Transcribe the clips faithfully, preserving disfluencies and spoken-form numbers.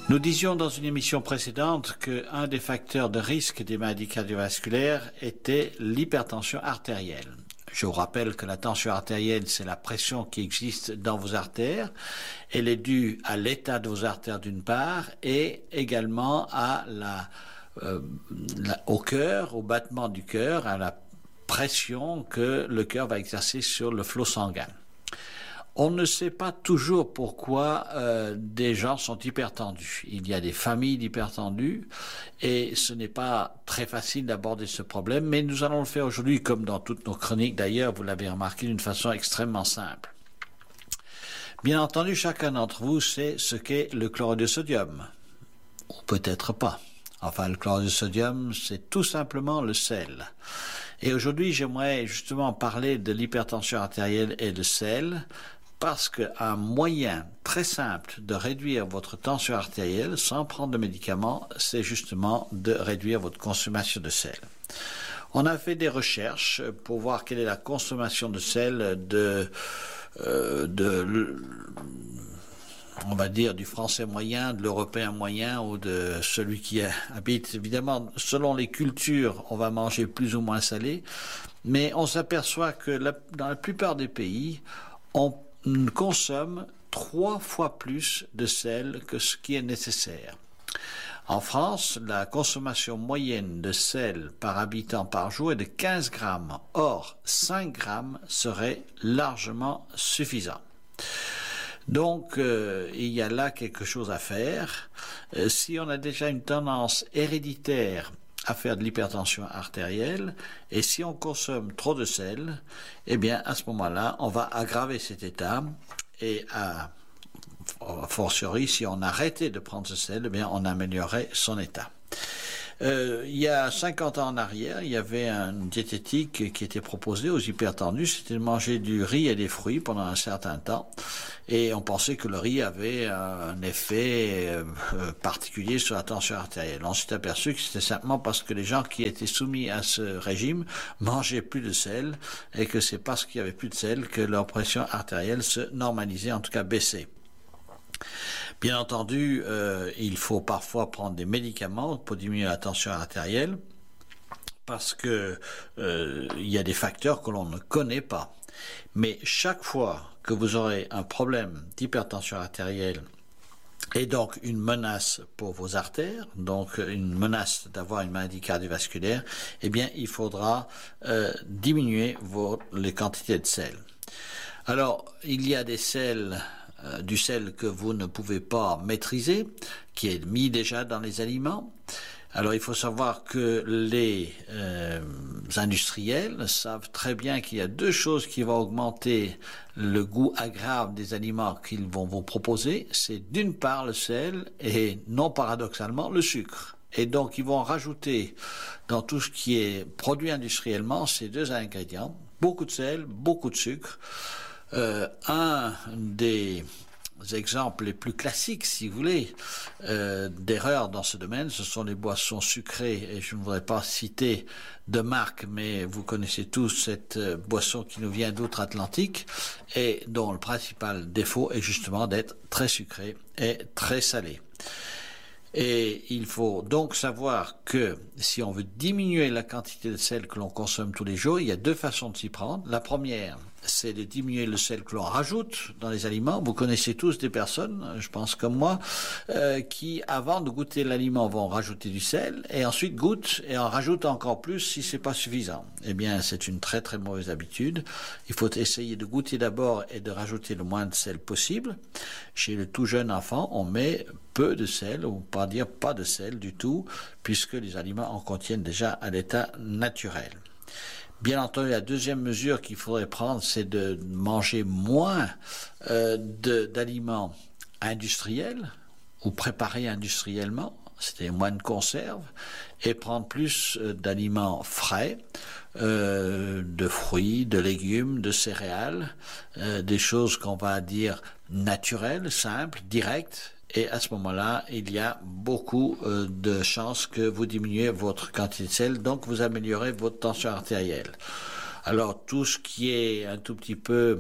Nous disions dans une émission précédente qu'un des facteurs de risque des maladies cardiovasculaires était l'hypertension artérielle. Je vous rappelle que la tension artérielle, c'est la pression qui existe dans vos artères. Elle est due à l'état de vos artères d'une part et également à la, euh, la, au cœur, au battement du cœur, à la pression que le cœur va exercer sur le flot sanguin. On ne sait pas toujours pourquoi euh, des gens sont hypertendus. Il y a des familles d'hypertendus et ce n'est pas très facile d'aborder ce problème, mais nous allons le faire aujourd'hui, comme dans toutes nos chroniques d'ailleurs, vous l'avez remarqué, d'une façon extrêmement simple. Bien entendu, chacun d'entre vous sait ce qu'est le chlorure de sodium, ou peut-être pas. Enfin, le chlorure de sodium, c'est tout simplement le sel. Et aujourd'hui, j'aimerais justement parler de l'hypertension artérielle et de sel, parce qu'un moyen très simple de réduire votre tension artérielle sans prendre de médicaments, c'est justement de réduire votre consommation de sel. On a fait des recherches pour voir quelle est la consommation de sel de, euh, de on va dire du français moyen, de l'européen moyen ou de celui qui habite. Évidemment, selon les cultures, on va manger plus ou moins salé, mais on s'aperçoit que la, dans la plupart des pays, on consomme trois fois plus de sel que ce qui est nécessaire. En France, la consommation moyenne de sel par habitant par jour est de quinze grammes. Or, cinq grammes serait largement suffisant. Donc, euh, il y a là quelque chose à faire. Euh, si on a déjà une tendance héréditaire à faire de l'hypertension artérielle, et si on consomme trop de sel, eh bien, à ce moment-là, on va aggraver cet état, et à, a fortiori, si on arrêtait de prendre ce sel, eh bien, on améliorerait son état. Euh, il y a cinquante ans en arrière, il y avait une diététique qui était proposée aux hypertendus, c'était de manger du riz et des fruits pendant un certain temps, et on pensait que le riz avait un effet euh, particulier sur la tension artérielle. On s'est aperçu que c'était simplement parce que les gens qui étaient soumis à ce régime mangeaient plus de sel, et que c'est parce qu'il y avait plus de sel que leur pression artérielle se normalisait, en tout cas baissait. Bien entendu, euh, il faut parfois prendre des médicaments pour diminuer la tension artérielle parce que euh, il y a des facteurs que l'on ne connaît pas. Mais chaque fois que vous aurez un problème d'hypertension artérielle et donc une menace pour vos artères, donc une menace d'avoir une maladie cardiovasculaire, eh bien il faudra euh, diminuer vos, les quantités de sel. Alors, il y a des sels Euh, du sel que vous ne pouvez pas maîtriser, qui est mis déjà dans les aliments. Alors il faut savoir que les euh, industriels savent très bien qu'il y a deux choses qui vont augmenter le goût agréable des aliments qu'ils vont vous proposer. C'est d'une part le sel et non paradoxalement le sucre. Et donc ils vont rajouter dans tout ce qui est produit industriellement ces deux ingrédients, beaucoup de sel, beaucoup de sucre. Euh, un des exemples les plus classiques, si vous voulez, euh, d'erreurs dans ce domaine, ce sont les boissons sucrées, et je ne voudrais pas citer de marque, mais vous connaissez tous cette euh, boisson qui nous vient d'outre-Atlantique, et dont le principal défaut est justement d'être très sucrée et très salée. Et il faut donc savoir que si on veut diminuer la quantité de sel que l'on consomme tous les jours, il y a deux façons de s'y prendre. La première, c'est de diminuer le sel que l'on rajoute dans les aliments. Vous connaissez tous des personnes, je pense comme moi, euh, qui avant de goûter l'aliment vont rajouter du sel et ensuite goûtent et en rajoutent encore plus si c'est pas suffisant. Eh bien, c'est une très très mauvaise habitude. Il faut essayer de goûter d'abord et de rajouter le moins de sel possible. Chez le tout jeune enfant, on met peu de sel, ou pas dire pas de sel du tout, puisque les aliments en contiennent déjà à l'état naturel. Bien entendu, la deuxième mesure qu'il faudrait prendre, c'est de manger moins euh, de, d'aliments industriels ou préparés industriellement, c'est-à-dire moins de conserves, et prendre plus euh, d'aliments frais, euh, de fruits, de légumes, de céréales, euh, des choses qu'on va dire naturelles, simples, directes. Et à ce moment-là, il y a beaucoup euh, de chances que vous diminuez votre quantité de sel, donc vous améliorez votre tension artérielle. Alors tout ce qui est un tout petit peu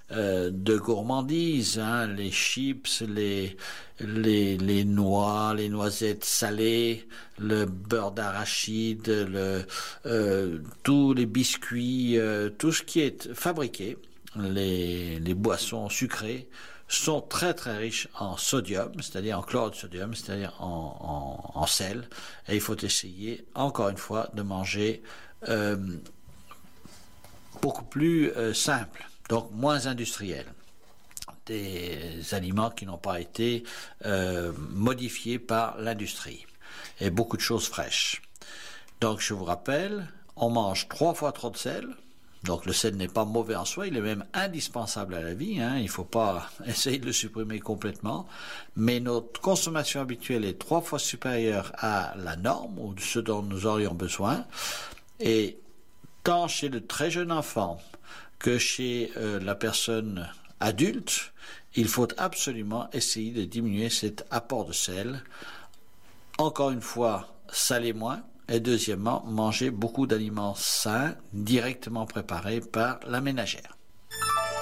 euh, de gourmandises, hein, les chips, les, les, les noix, les noisettes salées, le beurre d'arachide, le, euh, tous les biscuits, euh, tout ce qui est fabriqué, les, les boissons sucrées, sont très très riches en sodium, c'est-à-dire en chlorure de sodium, c'est-à-dire en, en, en sel. Et il faut essayer, encore une fois, de manger euh, beaucoup plus euh, simple, donc moins industriel. Des aliments qui n'ont pas été euh, modifiés par l'industrie. Et beaucoup de choses fraîches. Donc je vous rappelle, on mange trois fois trop de sel. Donc le sel n'est pas mauvais en soi, il est même indispensable à la vie, hein. Il ne faut pas essayer de le supprimer complètement, mais notre consommation habituelle est trois fois supérieure à la norme, ou de ce dont nous aurions besoin, et tant chez le très jeune enfant que chez euh, la personne adulte, il faut absolument essayer de diminuer cet apport de sel. Encore une fois, saler moins. Et deuxièmement, manger beaucoup d'aliments sains directement préparés par la ménagère.